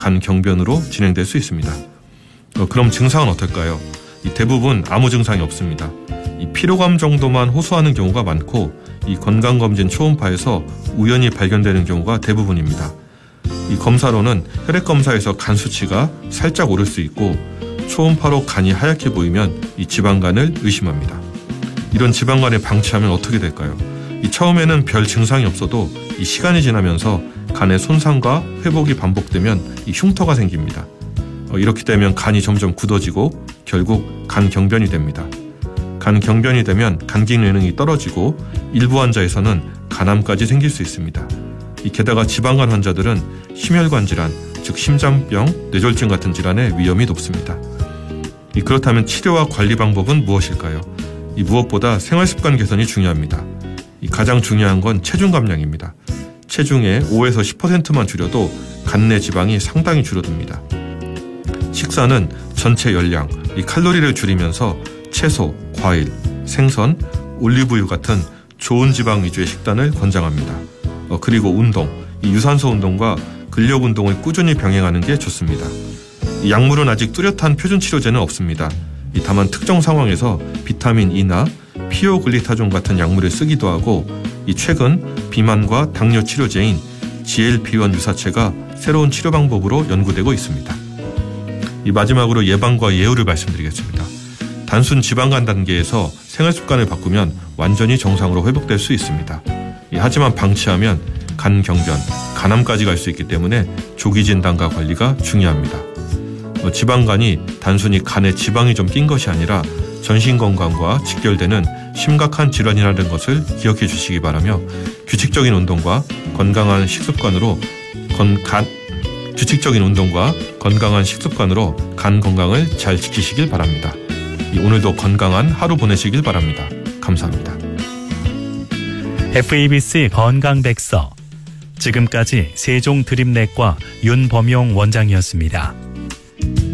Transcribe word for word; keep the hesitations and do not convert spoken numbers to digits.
간 경변으로 진행될 수 있습니다. 어, 그럼 증상은 어떨까요? 이 대부분 아무 증상이 없습니다. 이 피로감 정도만 호소하는 경우가 많고 이 건강검진 초음파에서 우연히 발견되는 경우가 대부분입니다. 이 검사로는 혈액검사에서 간 수치가 살짝 오를 수 있고 초음파로 간이 하얗게 보이면 이 지방간을 의심합니다. 이런 지방간을 방치하면 어떻게 될까요? 이 처음에는 별 증상이 없어도 이 시간이 지나면서 간의 손상과 회복이 반복되면 이 흉터가 생깁니다. 어, 이렇게 되면 간이 점점 굳어지고 결국 간 경변이 됩니다. 간 경변이 되면 간 기능이 떨어지고 일부 환자에서는 간암까지 생길 수 있습니다. 이 게다가 지방간 환자들은 심혈관 질환, 즉 심장병, 뇌졸중 같은 질환의 위험이 높습니다. 이 그렇다면 치료와 관리 방법은 무엇일까요? 이 무엇보다 생활습관 개선이 중요합니다. 이 가장 중요한 건 체중 감량입니다. 체중의 오에서 십 퍼센트만 줄여도 간내 지방이 상당히 줄어듭니다. 식사는 전체 열량, 이 칼로리를 줄이면서 채소, 과일, 생선, 올리브유 같은 좋은 지방 위주의 식단을 권장합니다. 어, 그리고 운동, 이 유산소 운동과 근력 운동을 꾸준히 병행하는 게 좋습니다. 이 약물은 아직 뚜렷한 표준 치료제는 없습니다. 이 다만 특정 상황에서 비타민 E나 피오글리타존 같은 약물을 쓰기도 하고 이 최근 비만과 당뇨 치료제인 지엘피 원 유사체가 새로운 치료 방법으로 연구되고 있습니다. 이 마지막으로 예방과 예후를 말씀드리겠습니다. 단순 지방간 단계에서 생활습관을 바꾸면 완전히 정상으로 회복될 수 있습니다. 예, 하지만 방치하면 간 경변, 간암까지 갈 수 있기 때문에 조기 진단과 관리가 중요합니다. 어, 지방간이 단순히 간에 지방이 좀 낀 것이 아니라 전신 건강과 직결되는 심각한 질환이라는 것을 기억해 주시기 바라며 규칙적인 운동과 건강한 식습관으로 건, 간, 규칙적인 운동과 건강한 식습관으로 간 건강을 잘 지키시길 바랍니다. 오늘도 건강한 하루 보내시길 바랍니다. 감사합니다. 에프이비씨 건강백서 지금까지 세종드림내과 윤범용 원장이었습니다.